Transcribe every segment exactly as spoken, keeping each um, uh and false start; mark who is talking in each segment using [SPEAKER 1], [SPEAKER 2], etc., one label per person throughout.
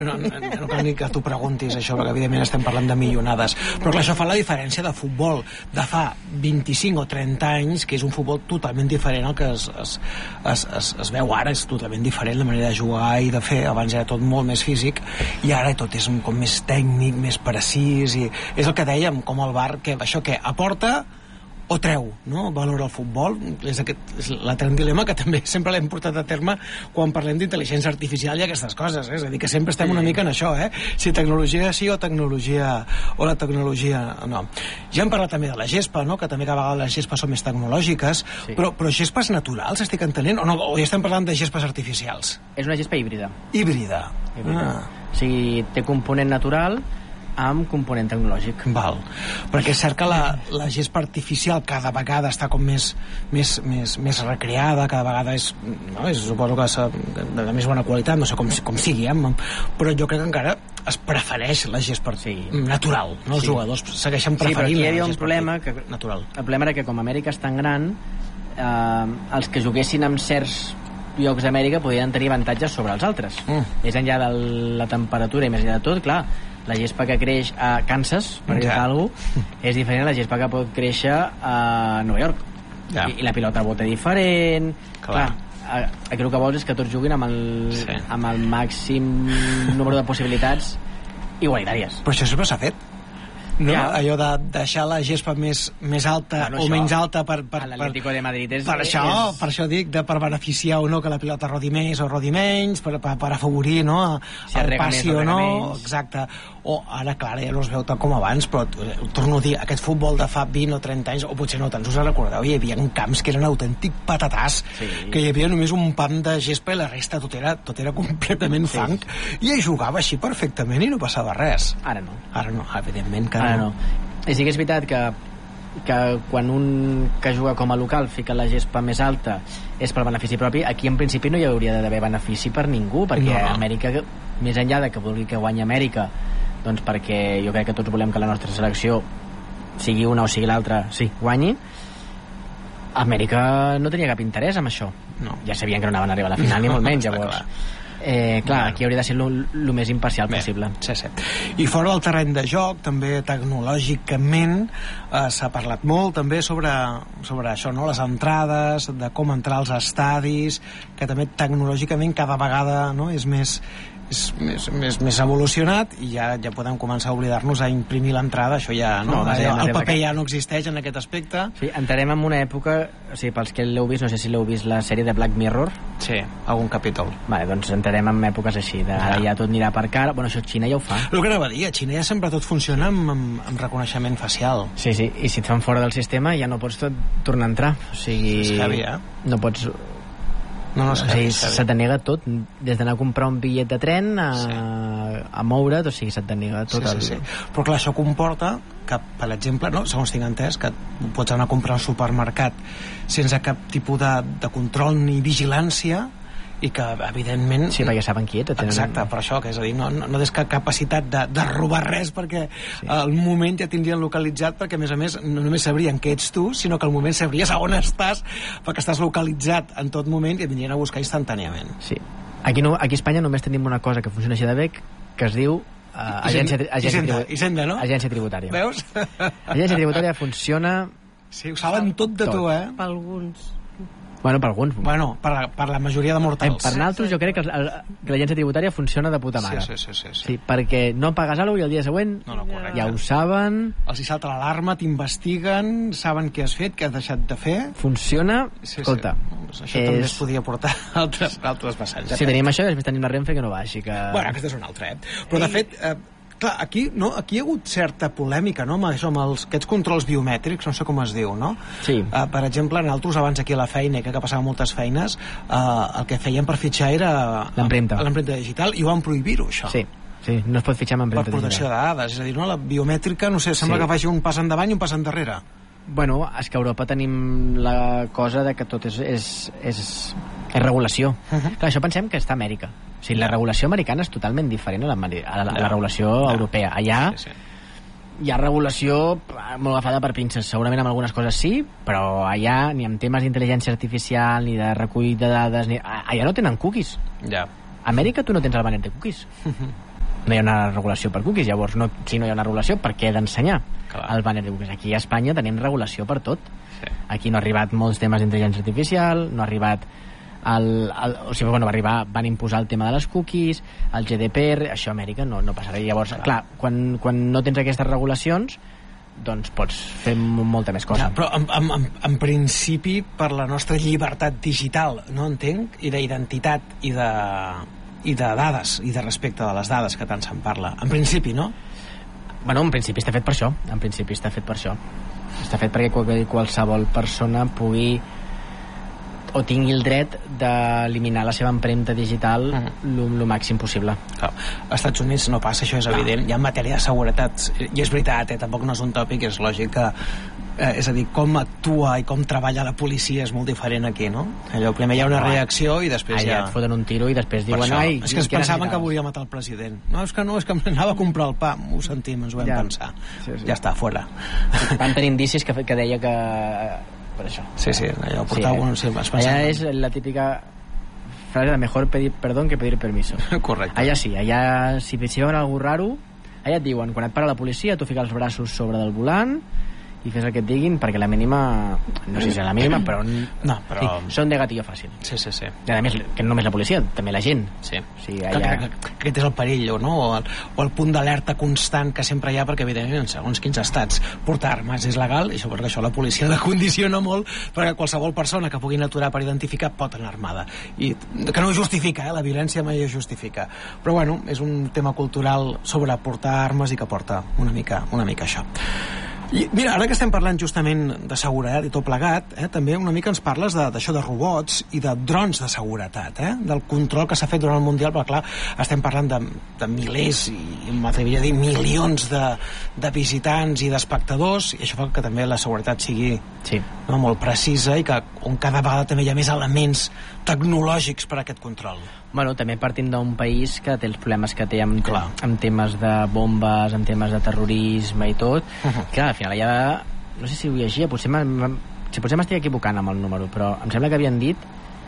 [SPEAKER 1] No, no, no cal ni que tu preguntis això, perquè evidentment estem parlant de milionades, però clar, això fa la diferència de futbol de fa vint-i-cinc o trenta anys, que és un futbol totalment diferent al que es, es, es, es, es veu ara. És totalment diferent la manera de jugar i de fer. Abans era tot molt més físic i ara tot és com més tècnic, més precís, i és el que dèiem, com el bar, que això que aporta o treu, no? Valor al futbol. És, aquest, és l'etern dilema que també sempre l'hem portat a terme quan parlem d'intel·ligència artificial i aquestes coses, eh? És a dir, que sempre estem una mica en això, eh? Si tecnologia sí o tecnologia o la tecnologia no. Ja hem parlat també de la gespa, no? Que també cada vegada les gespes són més tecnològiques, sí. però, però gespes naturals estic entenent? O, no, o ja estem parlant de gespes artificials?
[SPEAKER 2] És una gespa híbrida.
[SPEAKER 1] Híbrida.
[SPEAKER 2] híbrida. Ah. O sigui, té component natural amb component tecnològic.
[SPEAKER 1] Val. Perquè és cert que la, la gespa artificial cada vegada està com més, més, més, més recreada, cada vegada és, no? és suposo que és de, de més bona qualitat, no sé com, com sigui, eh? Però jo crec que encara es prefereix la gespa sí. natural, no? Els sí. jugadors segueixen preferint sí,
[SPEAKER 2] però aquí hi havia un problema que,
[SPEAKER 1] natural.
[SPEAKER 2] El problema era que com Amèrica és tan gran, eh, els que juguessin en certs llocs d'Amèrica podien tenir avantatges sobre els altres. Mm. Més enllà de la temperatura i més enllà de tot, clar, la gespa que creix a Kansas, per dir ja. alguna cosa, és diferent a la gespa que pot créixer a Nova York. Ja. I, I la pilota bota diferent. Clar. Clar, aquí el que vols és que tots juguin amb el, sí. amb el màxim número de possibilitats igualitàries.
[SPEAKER 1] Però això sempre s'ha fet. No? Ja. Allò de deixar la gespa més, més alta bueno, o això, menys alta per, per,
[SPEAKER 2] l'Atlético de Madrid és,
[SPEAKER 1] per, això, és... per això dic, de, per beneficiar o no que la pilota rodi més o rodi menys, per, per, per afavorir no?
[SPEAKER 2] si
[SPEAKER 1] el passi o no
[SPEAKER 2] menys.
[SPEAKER 1] Exacte. O ara, clar, ja no es veu tant com abans, però ho torno a dir, aquest futbol de fa vint o trenta anys, o potser no tant, us recordeu, hi havia camps que eren autèntic patatàs, sí. que hi havia només un pam de gespa i la resta tot era, tot era completament sí. fang, i ell jugava així perfectament i no passava res.
[SPEAKER 2] Ara no.
[SPEAKER 1] Ara no, evidentment que
[SPEAKER 2] ara no. no. I sí que és veritat que que quan un que juga com a local fica la gespa més alta és per benefici propi, aquí en principi no hi hauria d'haver benefici per ningú, perquè no. Amèrica, més enllà de que vulgui que guanyi Amèrica, doncs perquè jo crec que tots volem que la nostra selecció sigui una o sigui l'altra, sí, guanyi, Amèrica no tenia cap interès en això. No. Ja sabien que no anaven a arribar a la final, no, ni molt menys, llavors. Clar. Eh, clar, aquí hauria de ser el més imparcial Bé, possible.
[SPEAKER 1] Sí, sí. I fora del terreny de joc, també tecnològicament, eh, s'ha parlat molt també sobre, sobre això, no? Les entrades, de com entrar als estadis, que també tecnològicament cada vegada no? és més és més, més, més evolucionat i ja, ja podem començar a oblidar-nos a imprimir l'entrada, això ja no, no ja, el paper ja no existeix en aquest aspecte.
[SPEAKER 2] Sí, entrarem en una època, o sigui, pels que l'heu vist, no sé si l'heu vist la sèrie de Black Mirror.
[SPEAKER 1] Sí, algun capítol.
[SPEAKER 2] Vale, doncs entrarem en èpoques així, de, ara ja tot anirà per cara, bueno, això Xina ja ho fa.
[SPEAKER 1] El que anava a dir, a Xina ja sempre tot funciona amb, amb, amb reconeixement facial.
[SPEAKER 2] Sí, sí, i si et fan fora del sistema ja no pots tot tornar a entrar, o sigui...
[SPEAKER 1] És heavy, eh?
[SPEAKER 2] No pots...
[SPEAKER 1] No, no,
[SPEAKER 2] o sigui, se t'anega tot, des d'anar a comprar un bitllet de tren a, sí. a moure't, o sigui, se t'anega tot.
[SPEAKER 1] Sí, sí, el... sí. Però clar, això comporta que, per exemple, no, segons tinc entès, que pots anar a comprar al supermercat sense cap tipus de, de control ni vigilància i que, evidentment...
[SPEAKER 2] Sí, perquè saben qui ets. Tenen...
[SPEAKER 1] Exacte, per això, que és a dir, no, no, no tens cap capacitat de, de robar res perquè sí. al moment ja tindrien localitzat, perquè, a més a més, no només sabrien que ets tu, sinó que al moment sabries on estàs, perquè estàs localitzat en tot moment i et vindrien a buscar instantàniament.
[SPEAKER 2] Sí. Aquí, no, aquí a Espanya només tenim una cosa que funciona així de bé, que es diu uh, agència, agència,
[SPEAKER 1] Hisenda, Hisenda, no?
[SPEAKER 2] agència tributària.
[SPEAKER 1] Veus?
[SPEAKER 2] Agència tributària funciona...
[SPEAKER 1] Sí, ho saben tot de tot. Tu, eh?
[SPEAKER 3] Per alguns...
[SPEAKER 2] Bueno, per alguns.
[SPEAKER 1] Bueno, per, per la majoria de mortals.
[SPEAKER 2] Per nosaltres jo crec que, el, que l'agència tributària funciona de puta mare.
[SPEAKER 1] Sí, sí, sí, sí, sí.
[SPEAKER 2] sí perquè no pagues alguna cosa i el dia següent
[SPEAKER 1] no, no, correcte.
[SPEAKER 2] Ja ho saben.
[SPEAKER 1] Els hi salta l'alarma, t'investiguen, saben què has fet, què has deixat de fer.
[SPEAKER 2] Funciona,
[SPEAKER 1] sí,
[SPEAKER 2] escolta.
[SPEAKER 1] Sí. Doncs això és... també es podia portar altres, altres vessants.
[SPEAKER 2] Sí, tenim això i després tenim la Renfe que no va, així que...
[SPEAKER 1] Bueno, aquesta és una altra, eh? Però de fet... Eh, clar, aquí, no, aquí hi ha hagut certa polèmica, no?, amb això, amb els, aquests controls biomètrics, no sé com es diu, no?
[SPEAKER 2] Sí.
[SPEAKER 1] Uh, per exemple, nosaltres abans aquí a la feina, que, que passava moltes feines, uh, el que feien per fitxar era...
[SPEAKER 2] L'empremta.
[SPEAKER 1] L'empremta digital, i ho van prohibir-ho, això.
[SPEAKER 2] Sí, sí, no es pot fitxar amb empremta digital.
[SPEAKER 1] Per protecció de dades, és a dir, no, la biomètrica, no sé, sembla sí. que faci un pas endavant i un pas endarrere.
[SPEAKER 2] Bueno, és que a Europa tenim la cosa de que tot és, és, és, és regulació. Uh -huh. Clar, això pensem que està a Amèrica. O sigui, la regulació americana és totalment diferent a la, a la, a la regulació no. europea. Allà sí, sí. hi ha regulació molt agafada per pinces. Segurament amb algunes coses sí, però allà ni amb temes d'intel·ligència artificial ni de recull de dades, ni... allà no tenen cookies.
[SPEAKER 1] Ja.
[SPEAKER 2] A Amèrica tu no tens el banner de cookies. no hi ha una regulació per cookies. Llavors, no, si no hi ha una regulació, per què he d'ensenyar el banner de cookies? Aquí a Espanya tenim regulació per tot. Sí. Aquí no ha arribat molts temes d'intel·ligència artificial, no ha arribat el, el, o sigui, bueno, va arribar, van imposar el tema de les cookies, el G D P R, això a Amèrica no, no passarà. Llavors, clar, clar quan, quan no tens aquestes regulacions, doncs pots fer molta més cosa.
[SPEAKER 1] Ja, però en, en, en principi, per la nostra llibertat digital, no entenc, i d'identitat i de... i de dades, i de respecte de les dades que tant se'n parla, en principi, no?
[SPEAKER 2] Bueno, en principi està fet per això, en principi està fet per això està fet perquè qualsevol persona pugui o tingui el dret d'eliminar la seva empremta digital el uh-huh. màxim possible.
[SPEAKER 1] Clar. Als Estats Units no passa, això és no. evident. Hi ha matèria de seguretat, i és veritat, eh? Tampoc no és un tòpic, és lògic que eh, és a dir, com actua i com treballa la policia és molt diferent aquí, no? Allò, primer hi ha una reacció i després
[SPEAKER 2] Allà
[SPEAKER 1] ja...
[SPEAKER 2] et foten un tiro i després diuen... Ai,
[SPEAKER 1] és que es pensaven que volia matar el president. No, és que no, és que anava a comprar el pa. Ho sentim, ens ho vam ja. pensar. Sí, sí. Ja està, fora.
[SPEAKER 2] Van tenir indicis que, que deia que... per això.
[SPEAKER 1] Sí, sí, allò portava sí, un... Sí,
[SPEAKER 2] allà és la típica frase de mejor pedir perdón que pedir permiso.
[SPEAKER 1] Correcte.
[SPEAKER 2] Allà sí, allà si, si veuen algú raro, allà et diuen, quan et para la policia, tu fiques els braços sobre del volant i fes el que et diguin, perquè la mínima no sé si és la mínima, però,
[SPEAKER 1] no, però...
[SPEAKER 2] Sí, són de gatillo fàcil.
[SPEAKER 1] Sí, sí, sí.
[SPEAKER 2] I a més, que no només la policia, també la gent.
[SPEAKER 1] Sí.
[SPEAKER 2] Sí, allà...
[SPEAKER 1] que, que, que aquest és el perill, no? O el, o el punt d'alerta constant que sempre hi ha, perquè evidentment en segons quins estats portar armes és legal, i suposo que això la policia la condiciona molt, perquè qualsevol persona que puguin aturar per identificar pot anar armada, i que no justifica, eh? La violència mai es justifica, però bueno, és un tema cultural sobre portar armes i que porta una mica, una mica això. I mira, ara que estem parlant justament de seguretat i tot plegat, eh, també una mica ens parles d'això de, de robots i de drons de seguretat, eh, del control que s'ha fet durant el Mundial, però clar, estem parlant de, de milers i m'atreviria a dir milions de, de visitants i d'espectadors, i això fa que també la seguretat sigui
[SPEAKER 2] sí.
[SPEAKER 1] no, molt precisa i que on cada vegada també hi ha més elements tecnològics per a aquest control.
[SPEAKER 2] Bueno, també partim d'un país que té els problemes que té amb, amb temes de bombes, amb temes de terrorisme i tot, uh-huh. que al final hi ha... No sé si ho llegia, potser si potser m'estic equivocant amb el número, però em sembla que havien dit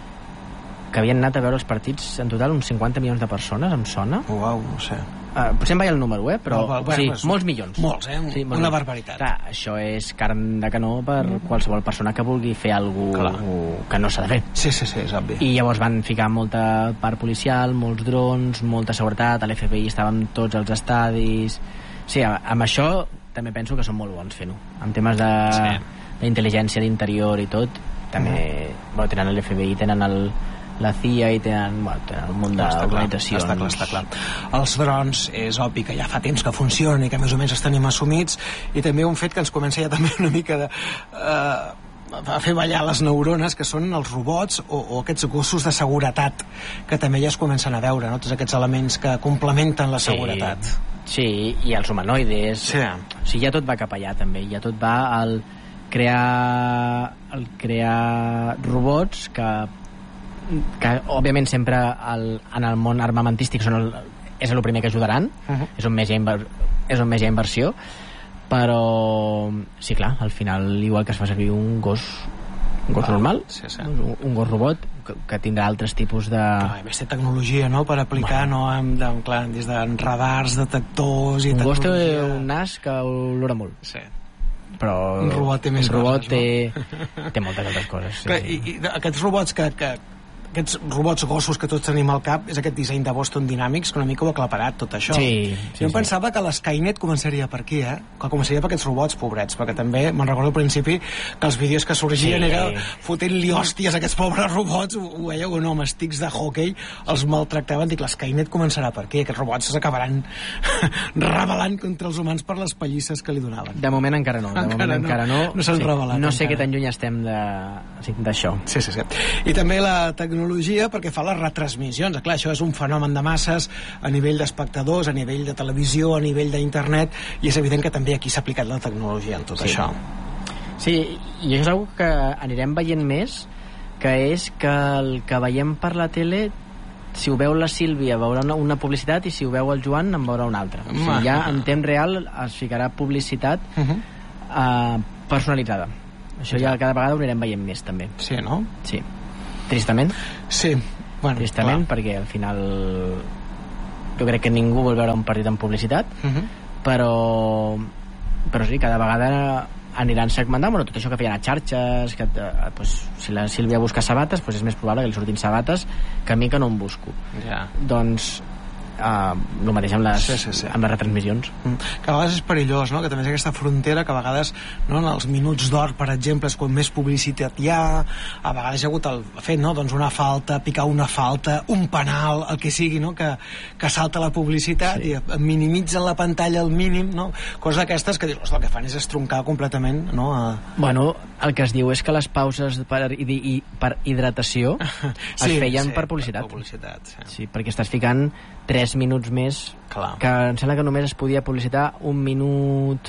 [SPEAKER 2] que havien anat a veure els partits en total uns cinquanta milions de persones, em sona?
[SPEAKER 1] Uau, no sé.
[SPEAKER 2] Uh, potser em vaia el número, eh? Però
[SPEAKER 1] no, bueno,
[SPEAKER 2] sí,
[SPEAKER 1] pues,
[SPEAKER 2] molts milions.
[SPEAKER 1] Molts, eh? Sí, una molts. Barbaritat.
[SPEAKER 2] Clar, això és carn de canó per mm. qualsevol persona que vulgui fer alguna cosa que no s'ha de fer.
[SPEAKER 1] Sí, sí, sí, és obvi.
[SPEAKER 2] I llavors van ficar molta part policial, molts drons, molta seguretat, a l'F B I estàvem tots als estadis... Sí, amb això també penso que són molt bons fent-ho. En temes de sí. d'intel·ligència d'interior i tot, també mm. bueno, tenen l'F B I, tenen el la C I A i tenen, bueno, tenen un munt d'organitzacions.
[SPEAKER 1] Està clar, està clar. Els drons és obvi que ja fa temps que funcionen i que més o menys els tenim assumits, i també un fet que ens comença ja també una mica de... Uh, a fer ballar les neurones, que són els robots o, o aquests gossos de seguretat que també ja es comencen a veure, no? Tots aquests elements que complementen la seguretat.
[SPEAKER 2] Sí, sí, i els humanoides. Sí. O sigui, ja tot va cap allà també, ja tot va al crear el crear robots que que òbviament sempre el, en el món armamentístic són el, és el primer que ajudaran, uh-huh. és, on més hi ha inver, és on més hi ha inversió, però sí, clar, al final igual que es fa servir un gos un gos ah, normal, sí, sí. Un, un gos robot que, que tindrà altres tipus de...
[SPEAKER 1] Clar, a més té tecnologia, no?, per aplicar, bueno. no, amb, de, clar, des de radars, detectors i
[SPEAKER 2] un
[SPEAKER 1] tecnologia...
[SPEAKER 2] Un gos té un nas que olora molt.
[SPEAKER 1] Sí.
[SPEAKER 2] Però
[SPEAKER 1] un robot té més
[SPEAKER 2] un robot
[SPEAKER 1] coses,
[SPEAKER 2] té,
[SPEAKER 1] no?
[SPEAKER 2] té moltes altres coses. Sí,
[SPEAKER 1] clar,
[SPEAKER 2] sí.
[SPEAKER 1] I, i aquests robots que... que aquests robots gossos que tots tenim al cap, és aquest disseny de Boston Dynamics que una mica ho ha aclaparat tot això.
[SPEAKER 2] Sí, sí,
[SPEAKER 1] jo em
[SPEAKER 2] sí.
[SPEAKER 1] pensava que l'Skynet començaria per aquí, eh? Que començaria per aquests robots pobrets, perquè també me'n recordo al principi que els vídeos que sorgien sí. era fotent-li hòsties a aquests pobres robots, ho, ho veieu o no, amb estics de hockey, els maltractaven. Dic, l'Skynet començarà per aquí, aquests robots s'acabaran rebel·lant contra els humans per les pallisses que li donaven.
[SPEAKER 2] De moment encara no, de
[SPEAKER 1] encara
[SPEAKER 2] moment
[SPEAKER 1] no.
[SPEAKER 2] encara no.
[SPEAKER 1] No s'han
[SPEAKER 2] sí.
[SPEAKER 1] rebel·lat.
[SPEAKER 2] No sé
[SPEAKER 1] encara.
[SPEAKER 2] què tan lluny estem de d'això.
[SPEAKER 1] Sí, sí, sí. I també la tecnologia perquè fa les retransmissions. Clar, això és un fenomen de masses a nivell d'espectadors, a nivell de televisió, a nivell d'internet, i és evident que també aquí s'ha aplicat la tecnologia en tot
[SPEAKER 2] sí.
[SPEAKER 1] això.
[SPEAKER 2] Sí, i això és una que anirem veient més, que és que el que veiem per la tele, si ho veu la Sílvia veurà una, una publicitat, i si ho veu el Joan en veurà una altra. O sigui, ja en temps real es ficarà publicitat uh-huh. uh, personalitzada. Això ja cada vegada ho anirem veient més també.
[SPEAKER 1] Sí, no?
[SPEAKER 2] Sí. Tristament.
[SPEAKER 1] Sí. Bueno,
[SPEAKER 2] Tristament,
[SPEAKER 1] clar.
[SPEAKER 2] perquè al final jo crec que ningú vol veure un partit amb publicitat, uh-huh. però però sí, cada vegada aniran segmentant, bueno, tot això que feien a xarxes, que, eh, pues, si la Sílvia busca sabates, pues és més probable que li surtin sabates que a mi que no en busco.
[SPEAKER 1] Ja.
[SPEAKER 2] Doncs Uh, el mateix amb les, sí, sí, sí. amb les retransmissions,
[SPEAKER 1] mm. que a vegades és perillós, no? Que també és aquesta frontera que a vegades, no, en els minuts d'or, per exemple, és quan més publicitat hi ha. A vegades hi ha hagut el fet, no? Doncs una falta, picar una falta, un penal, el que sigui, no? que, que salta la publicitat, sí. I minimitzen la pantalla al mínim, no? Coses d'aquestes que dius, el que fan és estroncar completament, no? A...
[SPEAKER 2] Bueno, el que es diu és que les pauses per, i, i, per hidratació es sí, feien sí, per publicitat,
[SPEAKER 1] per publicitat sí.
[SPEAKER 2] Sí, perquè estàs ficant tres minuts més. Clar. Que em sembla que només es podia publicitar un minut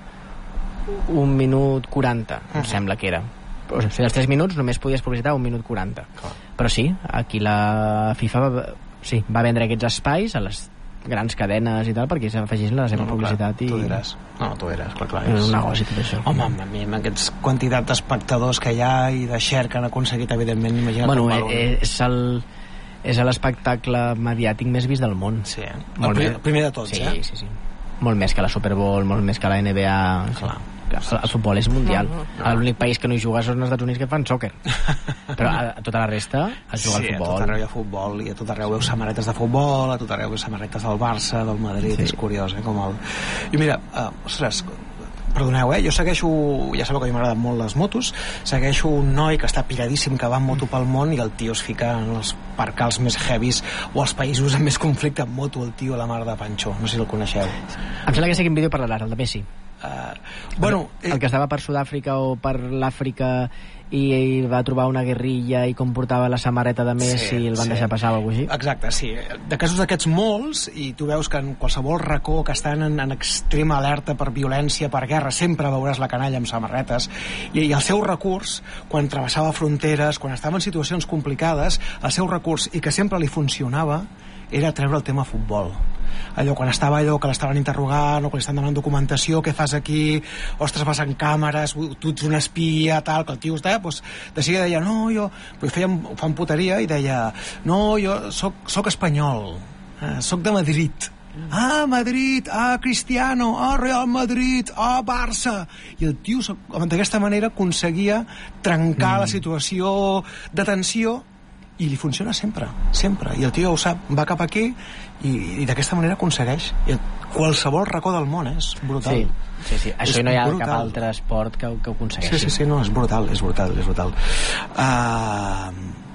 [SPEAKER 2] un minut quaranta, uh-huh. em sembla que era, o sigui, dels tres minuts només podies publicitar un minut quaranta. Clar. Però sí, aquí la FIFA va, sí, va vendre aquests espais a les grans cadenes i tal perquè s'afegissin la seva no, publicitat clar, i...
[SPEAKER 1] tu diràs, no, tu diràs, clar, clar,
[SPEAKER 2] és un negoci tot això.
[SPEAKER 1] Home, amb, amb aquests quantitat d'espectadors que hi ha i de share que han aconseguit, evidentment, imagina't
[SPEAKER 2] bueno,
[SPEAKER 1] un valor.
[SPEAKER 2] És el és l'espectacle mediàtic més vist del món.
[SPEAKER 1] Sí, el primer, el primer de tots,
[SPEAKER 2] sí,
[SPEAKER 1] eh?
[SPEAKER 2] Sí, sí. Molt més que la Super Bowl, molt més que la N B A. Clar. El, el futbol és mundial. No, no. L'únic país que no hi juga són els Estats Units que fan sòquer. Però a, a tota la resta es juga
[SPEAKER 1] sí,
[SPEAKER 2] al futbol.
[SPEAKER 1] Sí, a tot arreu hi ha futbol, i a tot arreu veus samarretes de futbol, a tot arreu veus samarretes del Barça, del Madrid, sí. És curiós, eh? Com el... I mira, uh, ostres, perdoneu, eh? Jo segueixo, ja sabeu que a mi m'agraden molt les motos, segueixo un noi que està piradíssim, que va en moto pel món i el tio es fica en els percals més heavies o els països amb més conflicte en moto, el tio a la mar de Pancho, no sé si el coneixeu.
[SPEAKER 2] Em sembla que sé quin vídeo parlaràs, el de Messi.
[SPEAKER 1] Uh, bueno,
[SPEAKER 2] el, el que estava per Sud-àfrica o per l'Àfrica i, i va trobar una guerrilla i com portava la samarreta de Messi sí, i el van sí. deixar passar o alguna cosa així.
[SPEAKER 1] Exacte, sí. De casos d'aquests molts, i tu veus que en qualsevol racó que estan en, en extrema alerta per violència, per guerra, sempre veuràs la canalla amb samarretes, i, i el seu recurs, quan travessava fronteres, quan estava en situacions complicades, el seu recurs, i que sempre li funcionava, era treure el tema futbol. Allò, quan estava allò que l'estaven interrogant o que li estan demanant documentació, què fas aquí, ostres, vas en càmeres, tu ets un espia, tal, que el tio està, doncs, de seguida deia, no, jo, pues feia, fan puteria i deia, no, jo soc, soc espanyol, eh, soc de Madrid. Ah, Madrid, ah, Cristiano, ah, Real Madrid, ah, Barça. I el tio, d'aquesta manera, aconseguia trencar mm. la situació de tensió i li funciona sempre, sempre, i el tio ho sap, va cap aquí i, i d'aquesta manera aconsegueix i qualsevol racó del món, eh? És brutal.
[SPEAKER 2] Sí, sí, sí. Això
[SPEAKER 1] és
[SPEAKER 2] no hi ha
[SPEAKER 1] brutal.
[SPEAKER 2] Cap altre esport que, que ho aconsegueixi.
[SPEAKER 1] Sí, sí, sí, no, és brutal, és brutal, és brutal. Uh,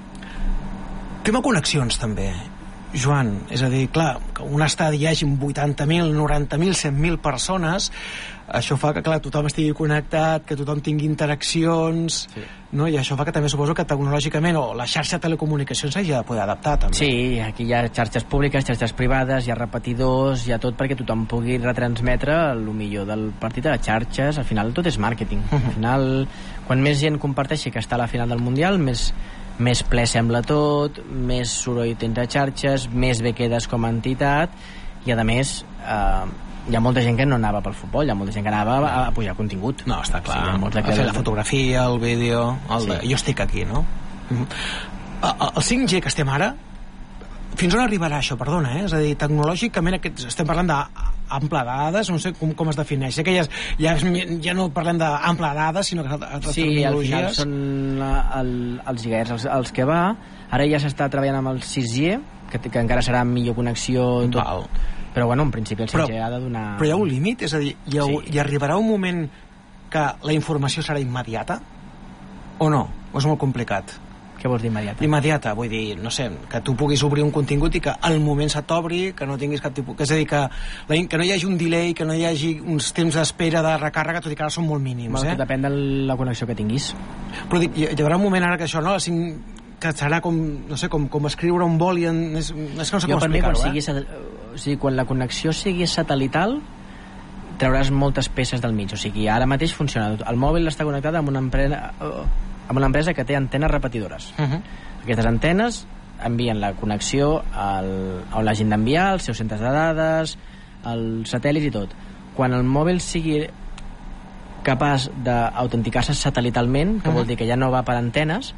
[SPEAKER 1] tema connexions també, Joan, és a dir, clar, que un estadi hi hagi vuitanta mil, noranta mil, cent mil persones, això fa que, clar, tothom estigui connectat, que tothom tingui interaccions, sí. No? I això fa que també suposo que tecnològicament o la xarxa de telecomunicacions s'hagi de poder adaptar també.
[SPEAKER 2] Sí, aquí hi ha xarxes públiques, xarxes privades, hi ha repetidors, hi ha tot perquè tothom pugui retransmetre el millor del partit a les xarxes. Al final tot és màrqueting. Uh-huh. Al final, quan més gent comparteixi que està a la final del Mundial, més, més ple sembla tot, més soroll entre xarxes, més bé quedes com a entitat, i a més eh, hi ha molta gent que no anava pel futbol, hi ha molta gent que anava a, a pujar contingut.
[SPEAKER 1] No, està clar.
[SPEAKER 2] Sí,
[SPEAKER 1] a fer la fotografia, el vídeo, el de... sí. Jo estic aquí, no? Uh-huh. El cinc G que estem ara, fins on arribarà això, perdona, eh? És a dir, tecnològicament aquests, estem parlant d'ample dades, no sé com, com es defineix. Sé que ja, ja, ja no parlem d'ample dades, sinó que altres
[SPEAKER 2] sí,
[SPEAKER 1] tecnologies...
[SPEAKER 2] Sí, al final són la, el, els gigahertz els, els que va. Ara ja s'està treballant amb el sis G, que, que encara serà millor connexió, tot. Val. Però bueno, en principi el cinc G ha de donar...
[SPEAKER 1] Però hi ha un límit? És a dir, hi, ha, sí. hi arribarà un moment que la informació serà immediata? O no? O és molt complicat?
[SPEAKER 2] Què vols dir immediata?
[SPEAKER 1] Immediata, vull dir, no sé, que tu puguis obrir un contingut i que al moment se t'obri, que no tinguis cap tipus... És a dir, que, que no hi hagi un delay, que no hi hagi uns temps d'espera de recàrrega, tot i que ara són molt mínims.
[SPEAKER 2] Bueno,
[SPEAKER 1] eh?
[SPEAKER 2] Depèn de la connexió que tinguis.
[SPEAKER 1] Però dic, hi, hi haurà un moment ara que això, no? cinc que serà com, no sé, com, com escriure un boli en... és, és que no sé
[SPEAKER 2] jo
[SPEAKER 1] com
[SPEAKER 2] explicar-ho,
[SPEAKER 1] eh?
[SPEAKER 2] Sigui, o sigui, quan la connexió sigui satelital trauràs moltes peces del mig, o sigui, ara mateix funciona, el mòbil està connectat amb una empresa, amb una empresa que té antenes repetidores. Uh-huh. Aquestes antenes envien la connexió al, on l'hagin d'enviar, als seus centres de dades, als satèl·lits i tot. Quan el mòbil sigui capaç d'autenticar-se satelitalment, que uh-huh. vol dir que ja no va per antenes,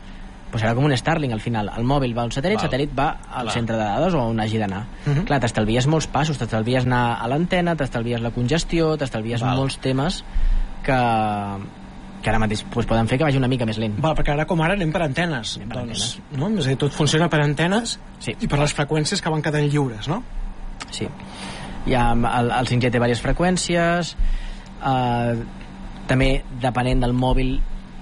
[SPEAKER 2] pues serà com un Starlink al final. El mòbil va a un satèl·lit, el satèl·lit va al Clar. centre de dades o on hagi d'anar. Uh -huh. Clar, t'estalvies molts passos, t'estalvies anar a l'antena, t'estalvies la congestió, t'estalvies Val. molts temes que, que ara mateix pues, poden fer que vagi una mica més lent.
[SPEAKER 1] Val, perquè ara com ara anem per antenes. Anem per doncs, antenes. No? És a dir, tot funciona per antenes sí. i per les freqüències que van quedant lliures, no?
[SPEAKER 2] Sí. Hi ha, el, el cinc G té diverses freqüències, eh, també depenent del mòbil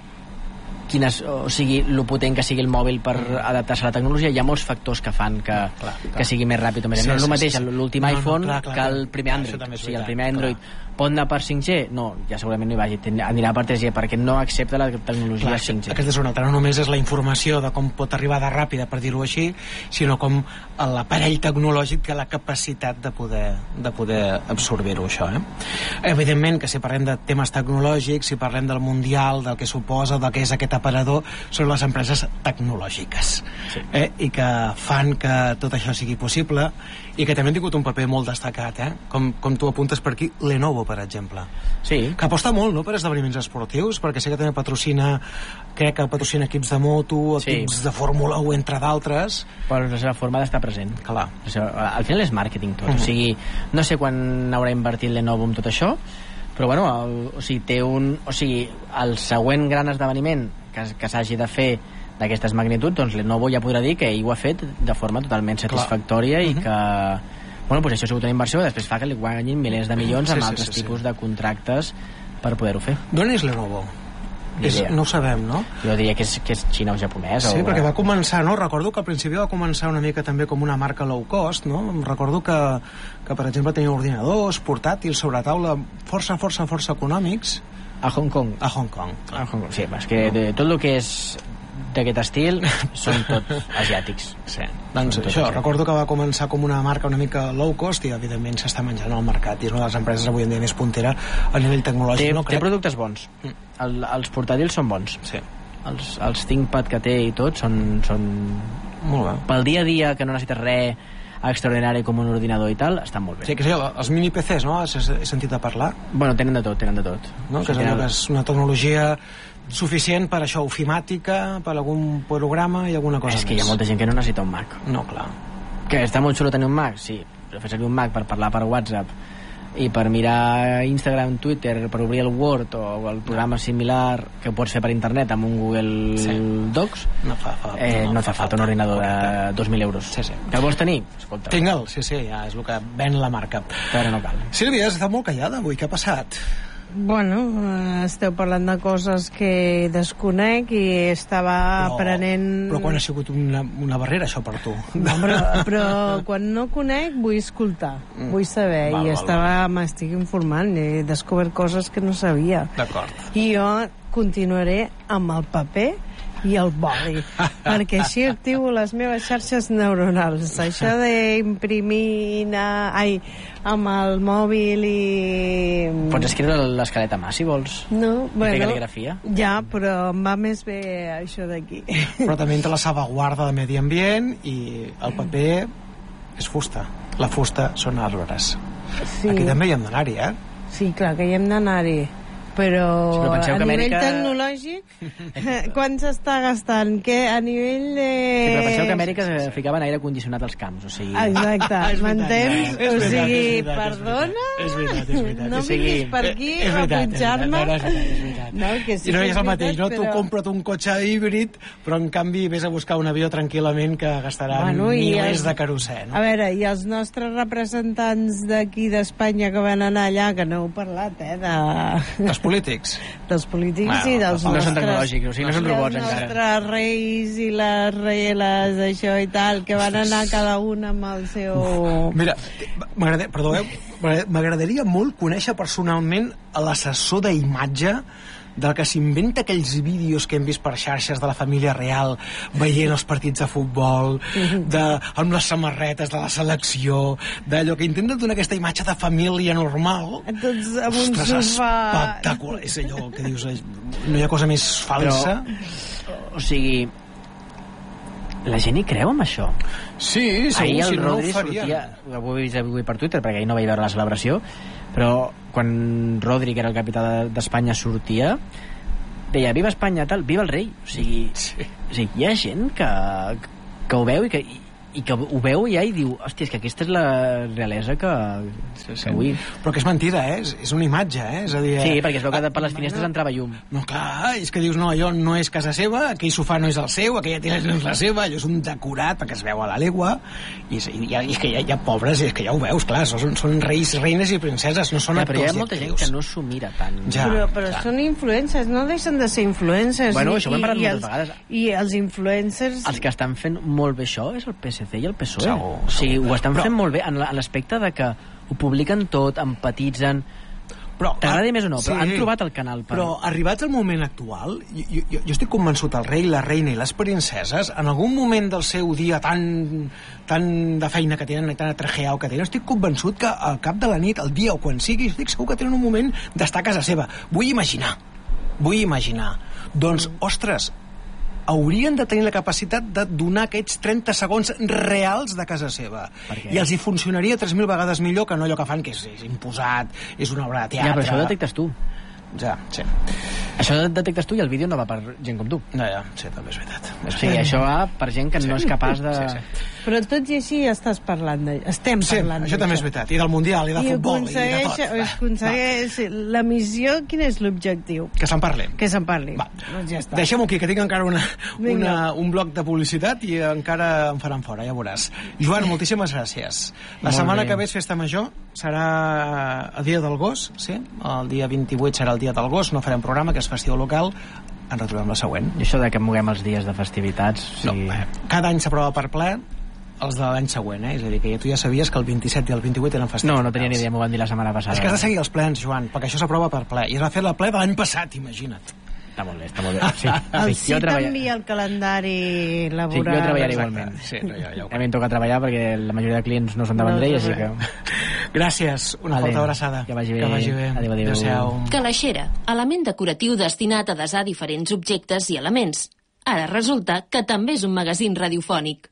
[SPEAKER 2] quines, o sigui, lo potent que sigui el mòbil per adaptar-se a la tecnologia, hi ha molts factors que fan que, clar, clar. que sigui més ràpid o més. Sí, no és el mateix sí, sí. l'últim no, iPhone no, clar, clar, que el primer Android. O sigui, el primer Android clar. pot anar per cinc G? No, ja segurament no hi vagi, anirà per tres G perquè no accepta la tecnologia clar, cinc G.
[SPEAKER 1] Aquesta és una altra, no només és la informació de com pot arribar de ràpida, per dir-ho així, sinó com l'aparell tecnològic té la capacitat de poder, de poder absorbir-ho, això. Eh? Evidentment que si parlem de temes tecnològics, si parlem del Mundial, del que suposa, del que és aquest aparador, són les empreses tecnològiques sí. eh? i que fan que tot això sigui possible i que també han tingut un paper molt destacat, eh? com, com tu apuntes per aquí, Lenovo, per exemple.
[SPEAKER 2] Sí.
[SPEAKER 1] Que aposta molt, no?, per esdeveniments esportius, perquè sé que també patrocina, crec que patrocina equips de moto, equips sí. de Fórmula u, entre d'altres.
[SPEAKER 2] Però la seva forma d'estar present.
[SPEAKER 1] Clar.
[SPEAKER 2] O sigui, al final és màrqueting tot. Uh-huh. O sigui, no sé quan haurà invertit Lenovo en tot això, però bueno, el, o sigui, té un... O sigui, el següent gran esdeveniment que, que s'hagi de fer d'aquestes magnituds, doncs Lenovo ja podrà dir que ell ho ha fet de forma totalment satisfactòria Clar. i uh-huh. que... Bueno, doncs això ha sigut una inversió que després fa que li guanyin milers de milions sí, amb sí, altres sí, tipus sí. de contractes per poder-ho fer.
[SPEAKER 1] D'on és Lenovo? És, no ho sabem, no?
[SPEAKER 2] Jo diria que és, que és xina o japonès.
[SPEAKER 1] Sí,
[SPEAKER 2] o...
[SPEAKER 1] perquè va començar, no? Recordo que al principi va començar una mica també com una marca low cost, no? Recordo que, que per exemple, tenia ordinadors, portàtils, sobre taula, força, força, força econòmics.
[SPEAKER 2] A Hong Kong.
[SPEAKER 1] A Hong Kong.
[SPEAKER 2] A Hong Kong, sí, és que de, tot el que és d'aquest estil són tots asiàtics.
[SPEAKER 1] Sí. Doncs això, asiàtics. Recordo que va començar com una marca una mica low cost i evidentment s'està menjant al mercat i és una de les empreses avui en dia més puntera a nivell tecnològic.
[SPEAKER 2] Té,
[SPEAKER 1] no,
[SPEAKER 2] té productes bons. Mm. El, els portàtils són bons.
[SPEAKER 1] Sí.
[SPEAKER 2] Els, els ThinkPad que té i tot són, són...
[SPEAKER 1] Molt bé.
[SPEAKER 2] Pel dia a dia que no necessites res extraordinari com un ordinador i tal, estan molt bé.
[SPEAKER 1] Sí, que és allò, els mini P Cs, no? Has sentit a parlar?
[SPEAKER 2] Bueno, tenen de tot, tenen de tot.
[SPEAKER 1] No? Que és, allò que és una tecnologia suficient per això, ofimàtica, per algun programa i alguna cosa
[SPEAKER 2] és
[SPEAKER 1] més.
[SPEAKER 2] Que hi ha molta gent que no necessita un Mac.
[SPEAKER 1] No, clar.
[SPEAKER 2] Que està molt xulo tenir un Mac? Sí, però fer servir un Mac per parlar per WhatsApp i per mirar Instagram, Twitter, per obrir el Word o el programa similar que pots fer per internet amb un Google sí. Docs,
[SPEAKER 1] no fa falta,
[SPEAKER 2] eh,
[SPEAKER 1] no,
[SPEAKER 2] no fa falta un ordinador de dos mil euros.
[SPEAKER 1] Sí, sí.
[SPEAKER 2] Que el vols tenir? Escolta.
[SPEAKER 1] Tingue'l, sí, sí, ja és el que ven la marca.
[SPEAKER 2] Però no cal.
[SPEAKER 1] Sílvia, has estat molt callada avui, què ha passat?
[SPEAKER 3] Bueno, esteu parlant de coses que desconec i estava
[SPEAKER 1] però,
[SPEAKER 3] aprenent...
[SPEAKER 1] Però quan ha sigut una, una barrera, això, per tu?
[SPEAKER 3] No, però, però quan no conec vull escoltar, mm. vull saber, val, i val, estava, m'estic informant, he descobert coses que no sabia.
[SPEAKER 1] D'acord.
[SPEAKER 3] I jo continuaré amb el paper i el boli, perquè així activo les meves xarxes neuronals. Això d'imprimir ai, amb el mòbil i...
[SPEAKER 2] Pots escriure l'esquelet a mà, si vols.
[SPEAKER 3] No, bueno,
[SPEAKER 2] fer cal·ligrafia.
[SPEAKER 3] Ja, però em va més bé això d'aquí.
[SPEAKER 1] Però també entra la salvaguarda del medi ambient i el paper és fusta. La fusta són arbres.
[SPEAKER 3] Sí.
[SPEAKER 1] Aquí també hi hem d'anar-hi, eh?
[SPEAKER 3] Sí, clar que hi hem d'anar-hi. Però,
[SPEAKER 2] sí, però a nivell
[SPEAKER 3] Amèrica... tecnològic quan s'està gastant? Què? A nivell de...
[SPEAKER 2] Sí, però penseu que a Amèrica es ficaven aire condicionat als camps, o sigui...
[SPEAKER 3] Exacte, m'entens?
[SPEAKER 1] O
[SPEAKER 3] sigui, perdona?
[SPEAKER 1] És veritat, és veritat.
[SPEAKER 3] No vinguis per aquí a punxar-me.
[SPEAKER 1] No, que sí, I no és el mateix, no? Tu compra't un cotxe híbrid, però en canvi vés a buscar un avió tranquil·lament que gastarà bueno, milers de carosser, no?
[SPEAKER 3] A veure, i els nostres representants d'aquí d'Espanya que van anar allà, que no heu parlat, eh, de...
[SPEAKER 1] Els polítics.
[SPEAKER 3] Dels polítics bueno, i dels
[SPEAKER 2] no
[SPEAKER 3] nostres...
[SPEAKER 2] No són tecnològics, o sigui, no són robots encara.
[SPEAKER 3] Els nostres reis i les reieles, això i tal, que van anar cada un amb el seu...
[SPEAKER 1] Uf, mira, m'agradaria, perdoneu, m'agradaria molt conèixer personalment l'assessor d'imatge del que s'inventa aquells vídeos que hem vist per xarxes de la família real veient els partits de futbol, de, amb les samarretes de la selecció, d'allò que intenten donar aquesta imatge de família normal.
[SPEAKER 3] Tots amb un
[SPEAKER 1] Ostres,
[SPEAKER 3] sofà...
[SPEAKER 1] espectacular. És allò que dius, no hi ha cosa més falsa.
[SPEAKER 2] Però, o sigui, la gent hi creu amb això?
[SPEAKER 1] Sí, segur,
[SPEAKER 2] ahir el
[SPEAKER 1] si no
[SPEAKER 2] Rodri
[SPEAKER 1] ho faria.
[SPEAKER 2] sortia, ho he vist avui per Twitter perquè ahir no vaig veure la celebració, però quan Rodri, que era el capità d'Espanya, sortia, deia, viva Espanya, tal, viva el rei. O sigui, sí. o sigui hi ha gent que, que ho veu i que, i que ho veu ja i diu, hòstia, és que aquesta és la realesa que, sí, sí. que vull.
[SPEAKER 1] Però que és mentida, eh? És, és una imatge, eh? És a dir,
[SPEAKER 2] sí, perquè es veu que per les finestres entrava llum.
[SPEAKER 1] No, clar, és que dius, no, allò no és casa seva, aquell sofà no és el seu, aquella tele no és la seva, allò és un decorat perquè es veu a la legua, i, és, i, i és que hi ha, hi ha pobres, i és que ja ho veus, clar, són, són reis, reines i princeses, no són
[SPEAKER 2] ja,
[SPEAKER 1] actors
[SPEAKER 2] però hi ha molta gent que no s'ho mira tant.
[SPEAKER 3] Ja, però però ja. són influencers, no deixen de ser influencers.
[SPEAKER 2] Bueno,
[SPEAKER 3] i,
[SPEAKER 2] això ho hem parlat
[SPEAKER 3] i
[SPEAKER 2] moltes
[SPEAKER 3] els,
[SPEAKER 2] vegades.
[SPEAKER 3] I els influencers...
[SPEAKER 2] Els que estan fent molt bé això és el P S C i el P S O E.
[SPEAKER 1] Segur.
[SPEAKER 2] O sigui, ho estan fent molt bé en l'aspecte de que ho publiquen tot, empatitzen... T'agradi més o no, però sí, han trobat el canal. Per...
[SPEAKER 1] Però arribats al moment actual, jo, jo, jo estic convençut, el rei, la reina i les princeses, en algun moment del seu dia tan, tan de feina que tenen, tan atrajeau que tenen, estic convençut que al cap de la nit, el dia o quan sigui, estic segur que tenen un moment d'estar a casa seva. Vull imaginar, vull imaginar. Doncs, ostres, haurien de tenir la capacitat de donar aquests trenta segons reals de casa seva. I els hi funcionaria tres mil vegades millor que no allò que fan, que és, és imposat, és una obra de teatre...
[SPEAKER 2] Ja, però això ho detectes tu.
[SPEAKER 1] Ja, sí.
[SPEAKER 2] Això detectes tu i el vídeo no va per gent com tu.
[SPEAKER 1] No, ja, sí, també és veritat.
[SPEAKER 2] O sigui, això va per gent que sí. no és capaç de... Sí, sí.
[SPEAKER 3] Però tot i així estàs parlant de... estem
[SPEAKER 1] sí,
[SPEAKER 3] parlant
[SPEAKER 1] això també és veritat. I del Mundial, i de
[SPEAKER 3] I
[SPEAKER 1] futbol, i de tot.
[SPEAKER 3] I aconsegueix... La missió, quin és l'objectiu?
[SPEAKER 1] Que se'n parli.
[SPEAKER 3] Que se'n parli.
[SPEAKER 1] Va.
[SPEAKER 3] Doncs ja està.
[SPEAKER 1] Deixem-ho aquí, que tinc encara una, una, un bloc de publicitat i encara em faran fora, ja veuràs. Joan, moltíssimes gràcies. La Molt setmana bé. que ve és Festa Major, serà el dia del gos, sí? El dia vint-i-vuit serà el dia del gos, no farem programa, que és festival local. Ens retrobem la següent.
[SPEAKER 2] I això de que moguem els dies de festivitats... Sí.
[SPEAKER 1] No, eh, cada any s'aprova per ple els de l'any següent, eh? És a dir, que tu ja sabies que el vint-i-set i el vint-i-vuit eren festivitats.
[SPEAKER 2] No, no tenia ni idea, m'ho van dir la setmana passada.
[SPEAKER 1] És que has de seguir els plens, Joan, perquè això s'aprova per ple. I es va fer la ple de l'any passat, imagina't.
[SPEAKER 2] Està molt bé, està molt bé. Sí,
[SPEAKER 3] el
[SPEAKER 2] sí,
[SPEAKER 3] sí t'envia el calendari laboral.
[SPEAKER 2] Sí, jo treballaré igualment. Sí, no, ja, ja a mi em toca treballar perquè la majoria de clients no són de Vendrell, no, així que...
[SPEAKER 1] Gràcies, una
[SPEAKER 2] adeu.
[SPEAKER 1] forta abraçada.
[SPEAKER 2] Que vagi bé.
[SPEAKER 1] Que vagi bé.
[SPEAKER 2] Adéu, adéu.
[SPEAKER 1] Adéu.
[SPEAKER 4] Calaixera, element decoratiu destinat a desar diferents objectes i elements. Ara resulta que també és un magazín radiofònic.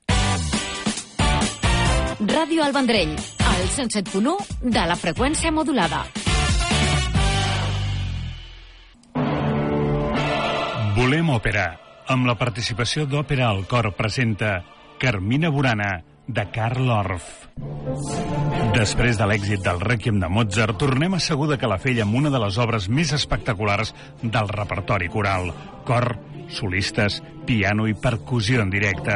[SPEAKER 4] Ràdio El Vendrell, al cent set punt u de la freqüència modulada.
[SPEAKER 5] Volem òpera, amb la participació d'Òpera al Cor presenta Carmina Burana, de Karl Orff. Després de l'èxit del Rèquiem de Mozart, tornem a Segur de Calafell amb una de les obres més espectaculars del repertori coral. Cor, solistes, piano i percussió en directe.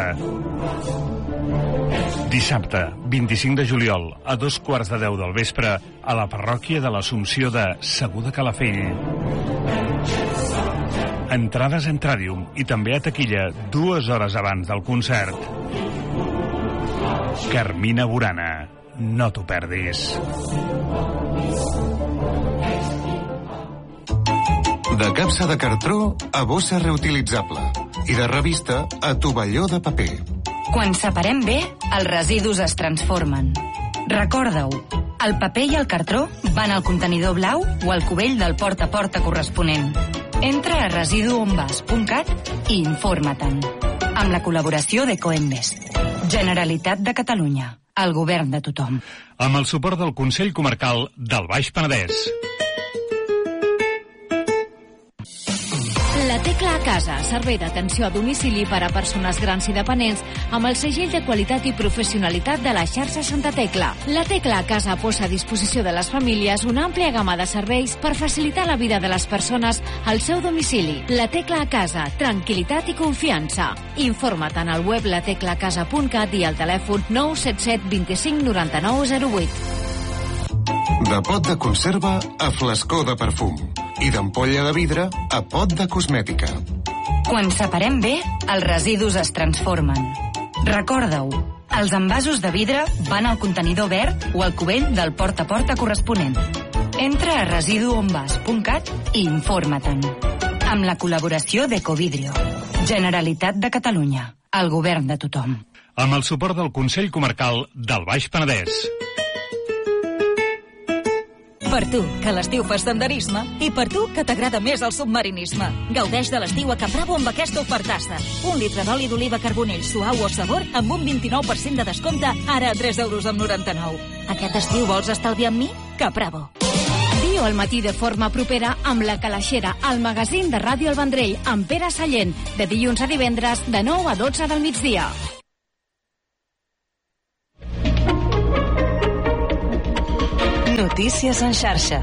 [SPEAKER 5] Dissabte, vint-i-cinc de juliol, a dos quarts de deu del vespre, a la parròquia de l'Assumpció de Segur de Calafell. Entrades a Entradium i també a taquilla dues hores abans del concert. Carmina Burana, no t'ho perdis.
[SPEAKER 6] De capsa de cartró a bossa reutilitzable i de revista a tovalló de paper.
[SPEAKER 7] Quan separem bé, els residus es transformen. Recorda-ho, el paper i el cartró van al contenidor blau o al cubell del porta a porta corresponent. Entra a residuonvas punt cat i informa-te'n. Amb la col·laboració de Coembes. Generalitat de Catalunya. El govern de tothom.
[SPEAKER 5] Amb el suport del Consell Comarcal del Baix Penedès.
[SPEAKER 4] La Tecla a Casa, servei d'atenció a domicili per a persones grans i dependents amb el segell de qualitat i professionalitat de la xarxa Santa Tecla. La Tecla a Casa posa a disposició de les famílies una àmplia gamma de serveis per facilitar la vida de les persones al seu domicili. La Tecla a Casa, tranquil·litat i confiança. Informa't en el web la tecla casa punt cat i al telèfon nou set set dos cinc nou nou zero vuit.
[SPEAKER 6] De pot de conserva a flascó de perfum i d'ampolla de vidre a pot de cosmètica.
[SPEAKER 7] Quan separem bé, els residus es transformen. Recorda-ho, els envasos de vidre van al contenidor verd o al cubell del porta a porta corresponent. Entra a residuonvas punt cat i informa-te'n. Amb la col·laboració d'Ecovidrio. Generalitat de Catalunya. El govern de tothom.
[SPEAKER 5] Amb el suport del Consell Comarcal del Baix Penedès.
[SPEAKER 8] Per tu, que a l'estiu fas senderisme, i per tu, que t'agrada més el submarinisme. Gaudeix de l'estiu a Capravo amb aquesta ofertassa. Un litre d'oli d'oliva carbonell suau o sabor amb un vint-i-nou per cent de descompte, ara a tres euros amb noranta-nou. Aquest estiu vols estalviar amb mi? Capravo. Dia
[SPEAKER 4] Viu al matí de forma propera amb La Calaixera, el magazín de Ràdio El Vendrell, amb Pere Sallent, de dilluns a divendres, de nou a dotze del migdia.
[SPEAKER 7] Notícies en xarxa.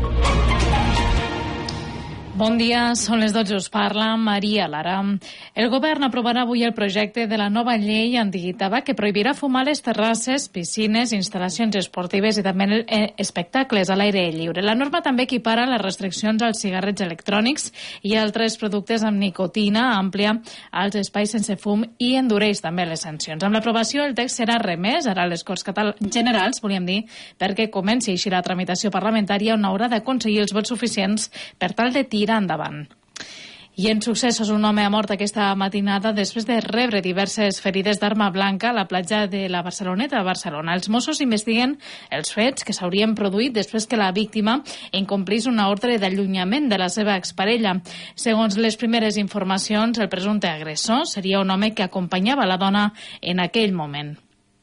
[SPEAKER 9] Bon dia, són les dotze, us parla Maria Lara. El govern aprovarà avui el projecte de la nova llei antitabac que prohibirà fumar a les terrasses, piscines, instal·lacions esportives i també espectacles a l'aire lliure. La norma també equipara les restriccions als cigarrets electrònics i altres productes amb nicotina, àmplia als espais sense fum i endureix també les sancions. Amb l'aprovació, el text serà remès ara a les Corts Generals, volíem dir, perquè comenci així la tramitació parlamentària on haurà d'aconseguir els vots suficients per tal de tirar endavant. I en successos, un home ha mort aquesta matinada després de rebre diverses ferides d'arma blanca a la platja de la Barceloneta a Barcelona. Els Mossos investiguen els fets que s'haurien produït després que la víctima incomplís una ordre d'allunyament de la seva exparella. Segons les primeres informacions, el presumpte agressor seria un home que acompanyava la dona en aquell moment.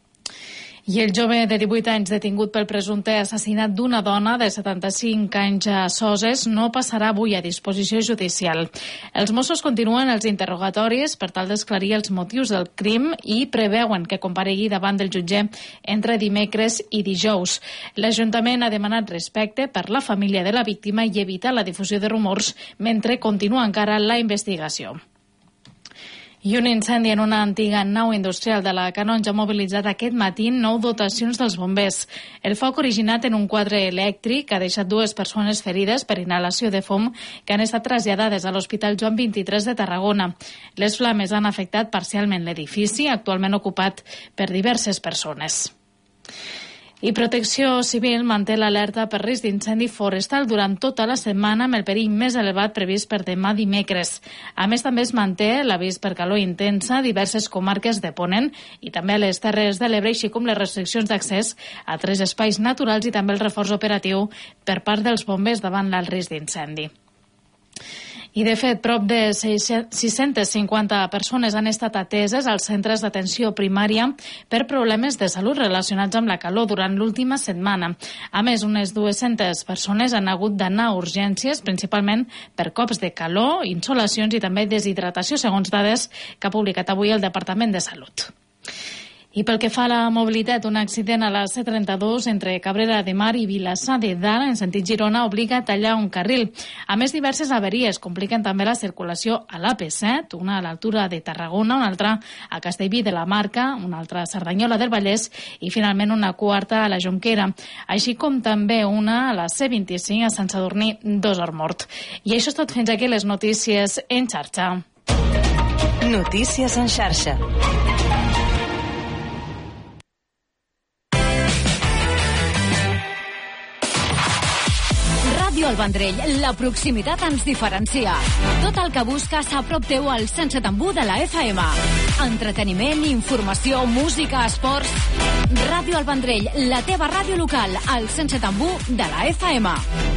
[SPEAKER 9] I el jove de divuit anys detingut pel presumpte assassinat d'una dona de setanta-cinc anys a Soses no passarà avui a disposició judicial. Els Mossos continuen els interrogatoris per tal d'esclarir els motius del crim i preveuen que comparegui davant del jutge entre dimecres i dijous. L'Ajuntament ha demanat respecte per la família de la víctima i evitar la difusió de rumors mentre continua encara la investigació. I un incendi en una antiga nau industrial de la Canonja ha mobilitzat aquest matí nou dotacions dels bombers. El foc originat en un quadre elèctric ha deixat dues persones ferides per inhalació de fum que han estat traslladades a l'Hospital Joan vint-i-tres de Tarragona. Les flames han afectat parcialment l'edifici, actualment ocupat per diverses persones. I Protecció Civil manté l'alerta per risc d'incendi forestal durant tota la setmana amb el perill més elevat previst per demà dimecres. A més, també es manté l'avís per calor intensa a diverses comarques de Ponent i també a les Terres de l'Ebre, així com les restriccions d'accés a tres espais naturals i també el reforç operatiu per part dels bombers davant el risc d'incendi. I, de fet, prop de sis-centes cinquanta persones han estat ateses als centres d'atenció primària per problemes de salut relacionats amb la calor durant l'última setmana. A més, unes dues-centes persones han hagut d'anar a urgències, principalment per cops de calor, insolacions i també deshidratació, segons dades que ha publicat avui el Departament de Salut. I pel que fa a la mobilitat, un accident a la C trenta-dos entre Cabrera de Mar i Vilassar de Dalt, en sentit Girona, obliga a tallar un carril. A més, diverses averies compliquen també la circulació a l'A P set, una a l'altura de Tarragona, una altra a Castellví de la Marca, una altra a Cerdanyola del Vallès i, finalment, una quarta a la Jonquera, així com també una a la C vint-i-cinc a Sant Sadurní d'Osormort. I això és tot, fins aquí les notícies en xarxa.
[SPEAKER 7] Notícies en xarxa.
[SPEAKER 4] Ràdio El Vendrell, la proximitat ens diferencia. Tot el que busques a prop teu al cent setanta u de la F M. Entreteniment, informació, música, esports... Ràdio El Vendrell, la teva ràdio local, al cent setanta u de la F M.